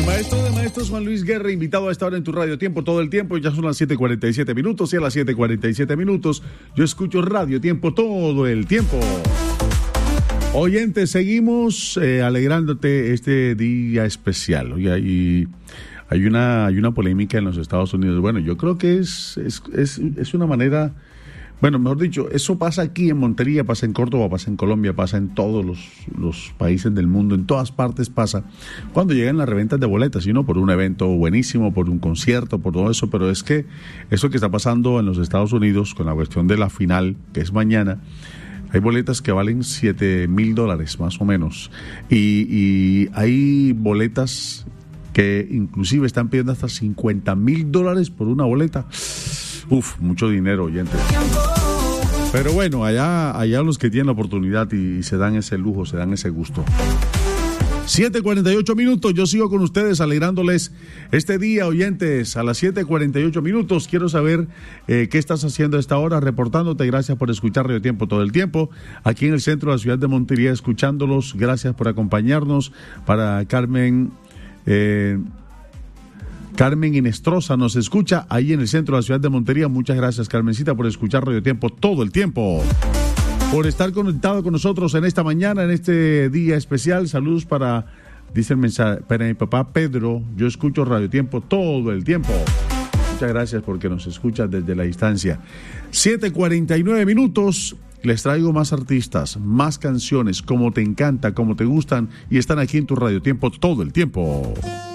Maestro de maestros Juan Luis Guerra, invitado a esta hora en tu Radio Tiempo todo el tiempo. Ya son las 7:47 minutos y a las 7:47 minutos yo escucho Radio Tiempo todo el tiempo. Oyente, seguimos alegrándote este día especial. Oye, y hay una polémica en los Estados Unidos. Bueno, yo creo que es una manera... Bueno, mejor dicho, eso pasa aquí en Montería, pasa en Córdoba, pasa en Colombia, pasa en todos los países del mundo, en todas partes pasa. Cuando llegan las reventas de boletas, sino por un evento buenísimo, por un concierto, por todo eso, pero es que eso que está pasando en los Estados Unidos con la cuestión de la final, que es mañana, hay boletas que valen $7,000 más o menos, y hay boletas que inclusive están pidiendo hasta $50,000 por una boleta. Uf, mucho dinero, oyentes. Pero bueno, allá los que tienen la oportunidad y se dan ese lujo, se dan ese gusto. 7:48 minutos, yo sigo con ustedes alegrándoles este día, oyentes. A las 7:48 minutos quiero saber qué estás haciendo a esta hora, reportándote. Gracias por escuchar Radio Tiempo todo el tiempo. Aquí en el centro de la ciudad de Montería, escuchándolos. Gracias por acompañarnos. Para Carmen Inestrosa nos escucha ahí en el centro de la ciudad de Montería. Muchas gracias, Carmencita, por escuchar Radio Tiempo todo el tiempo, por estar conectado con nosotros en esta mañana, en este día especial. Saludos dice el mensaje, para mi papá Pedro. Yo escucho Radio Tiempo todo el tiempo. Muchas gracias porque nos escuchas desde la distancia. 7:49 minutos. Les traigo más artistas, más canciones, como te encanta, como te gustan, y están aquí en tu Radio Tiempo todo el tiempo.